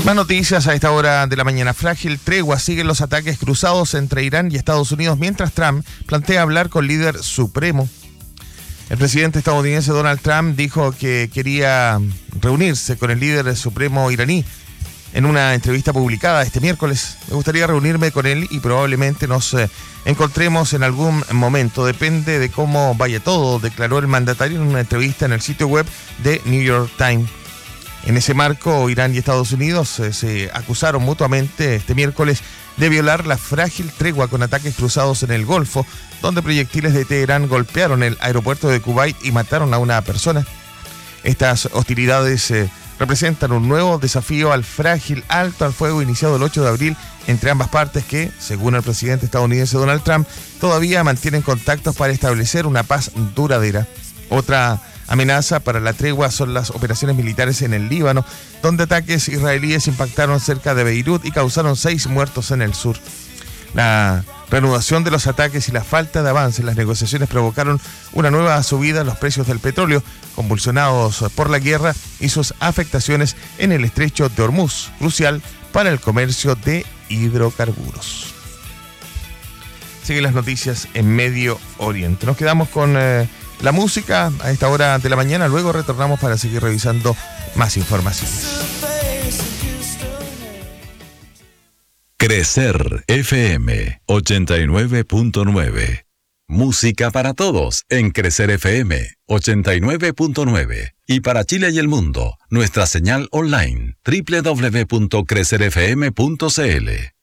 Más noticias a esta hora de la mañana. Frágil tregua. Siguen los ataques cruzados entre Irán y Estados Unidos mientras Trump plantea hablar con líder supremo. El presidente estadounidense Donald Trump dijo que quería reunirse con el líder supremo iraní. En una entrevista publicada este miércoles, me gustaría reunirme con él y probablemente nos encontremos en algún momento. Depende de cómo vaya todo, declaró el mandatario en una entrevista en el sitio web de New York Times. En ese marco, Irán y Estados Unidos se acusaron mutuamente este miércoles de violar la frágil tregua con ataques cruzados en el Golfo, donde proyectiles de Teherán golpearon el aeropuerto de Kuwait y mataron a una persona. Estas hostilidades representan un nuevo desafío al frágil alto al fuego iniciado el 8 de abril entre ambas partes que, según el presidente estadounidense Donald Trump, todavía mantienen contactos para establecer una paz duradera. Otra amenaza para la tregua son las operaciones militares en el Líbano, donde ataques israelíes impactaron cerca de Beirut y causaron 6 muertos en el sur. La reanudación de los ataques y la falta de avance en las negociaciones provocaron una nueva subida en los precios del petróleo, convulsionados por la guerra y sus afectaciones en el estrecho de Hormuz, crucial para el comercio de hidrocarburos. Siguen las noticias en Medio Oriente. Nos quedamos con la música a esta hora de la mañana, luego retornamos para seguir revisando más informaciones. Crecer FM 89.9. Música para todos en Crecer FM 89.9. Y para Chile y el mundo, nuestra señal online www.crecerfm.cl.